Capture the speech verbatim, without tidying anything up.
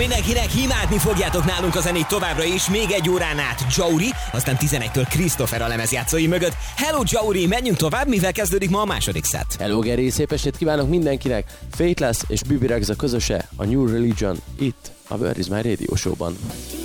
mindenkinek, imádni fogjátok nálunk a zenét továbbra is, még egy órán át Jauri, aztán tizenegytől Christopher a lemezjátszói mögött. Hello Jauri, menjünk tovább, mivel kezdődik ma a második szett. Hello Geri, szép estét kívánok mindenkinek! Faithless és Bibi Rexha közöse, a New Religion, itt a Where Is My Radio Show-ban.